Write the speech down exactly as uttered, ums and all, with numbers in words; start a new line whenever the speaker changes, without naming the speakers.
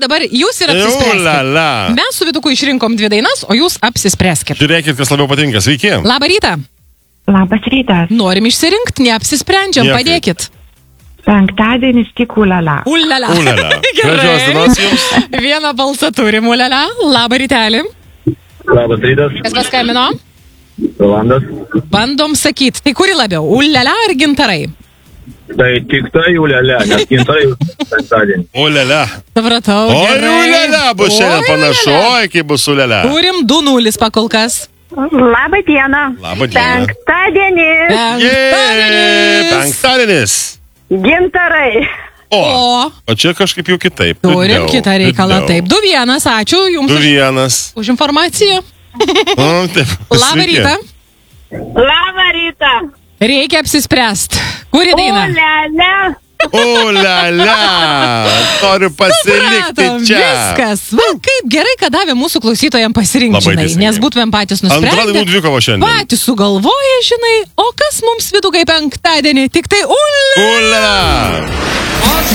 dabar jūs ir apsispręskit.
Ulala.
Mes su Vytuku išrinkom dvi dainas, o jūs apsispręskit.
Žiūrėkit, kas labiau patinka. Sveiki.
Labą rytą.
Labas rytas.
Norim išsirinkti, neapsisprendžiam,
Niekaip.
padėkit.
Penktadienis tik ulala.
Ulala.
Ulala.
Gerai.
Gražios dienos jums.
Vieną balsą turim, ulala. Labą rytelį.
Labas rytas,
Kas paskambino?
Rolandas.
Bandom sakyti, tai kuri labiau, ulala ar gintarai?
Tai tik tai ulele, nes gintarai penktadienį.
Ulala.
Supratau,
Oi,
gerai.
ulala, bus šiandien
Oi,
panašu,
ulala.
oi, kaip bus ulala.
Turim du nulis pakol kas.
Labą dieną.
Labą dieną.
Penktadienis.
Jee, penktadienis.
Gintarai.
O,
O,
o čia kažkaip jau kitaip.
turim
Liūdniau,
kitą reikalą.
liūdniau.
Taip, du vienas, ačiū jums
Du
už,
vienas.
už informaciją.
O, taip.
Labą
Sveiki.
rytą.
Labą rytą.
Reikia apsispręsti. Kuri daina?
Ulele.
Ulala. Noriu pasilikti
Supratom,
čia.
viskas. Va, kaip gerai, kad davė mūsų klausytojams pasirinkti,
Labai
žinai,
teisingai.
nes būtumėm patys
Antra
nusprendę.
dainų dvikova šiandien.
Patys sugalvoja, žinai, o kas mums Vytukai penktadienį? Tik tai ul.
Ulala.